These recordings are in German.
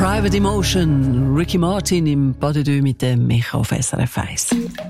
Private Emotion, Ricky Martin im Pas de Deux mit dem Micha auf SRF 1.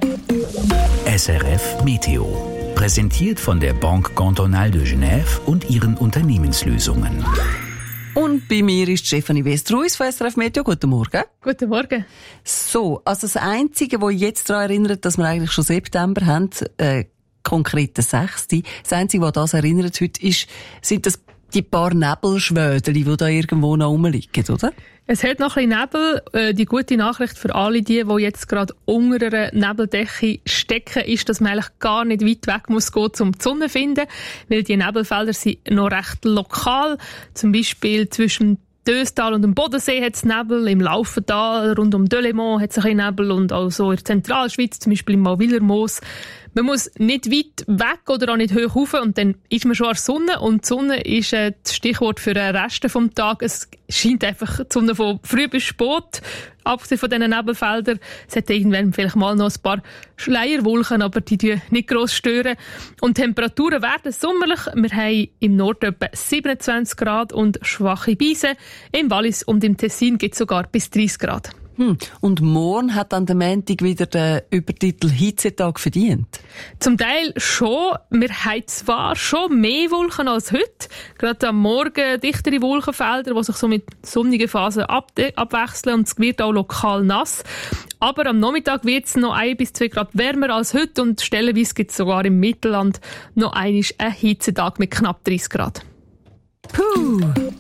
SRF Meteo. Präsentiert von der Banque Cantonale de Genève und ihren Unternehmenslösungen. Und bei mir ist Stefanie Westerhuis von SRF Meteo. Guten Morgen. Guten Morgen. So, also das Einzige, was jetzt daran erinnert, dass wir eigentlich schon September haben, konkret der 6. Das Einzige, was das erinnert heute, sind das die paar Nebelschwödeli, die da irgendwo noch rumliegen, oder? Es hat noch ein bisschen Nebel. Die gute Nachricht für alle die jetzt gerade unter einer Nebeldecke stecken, ist, dass man eigentlich gar nicht weit weg muss gehen, um die Sonne zu finden, weil die Nebelfelder sind noch recht lokal. Zum Beispiel zwischen Döstal und dem Bodensee hat es Nebel, im Laufental rund um Delémont hat es ein bisschen Nebel und auch so in der Zentralschweiz, zum Beispiel im Mauwillermoos. Man muss nicht weit weg oder auch nicht hoch rauf und dann ist man schon an der Sonne. Und die Sonne ist das Stichwort für den Rest des Tages. Es scheint einfach die Sonne von früh bis spät, abgesehen von diesen Nebelfeldern. Es hat irgendwann vielleicht mal noch ein paar Schleierwolken, aber die stören nicht gross stören. Und die Temperaturen werden sommerlich. Wir haben im Norden etwa 27 Grad und schwache Brise. Im Wallis und im Tessin gibt es sogar bis 30 Grad. Und morgen hat dann der Montag wieder den Übertitel Hitzetag verdient? Zum Teil schon. Wir haben zwar schon mehr Wolken als heute. Gerade am Morgen dichtere Wolkenfelder, die sich so mit sonnigen Phasen abwechseln und es wird auch lokal nass. Aber am Nachmittag wird es noch 1 bis 2 Grad wärmer als heute und stellenweise gibt es sogar im Mittelland noch einen Hitzetag mit knapp 30 Grad. Puh!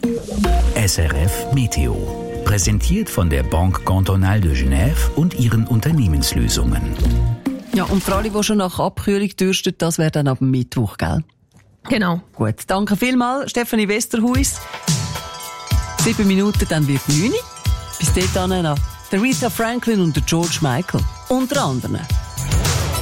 SRF Meteo. Präsentiert von der Banque Cantonale de Genève und ihren Unternehmenslösungen. Ja, und für alle, die schon nach Abkühlung dürsten, das wäre dann ab dem Mittwoch, gell? Genau. Gut, danke vielmals, Stefanie Westerhuis. 7 Minuten, dann wird 9. Bis dahin noch der Aretha Franklin und der George Michael. Unter anderem.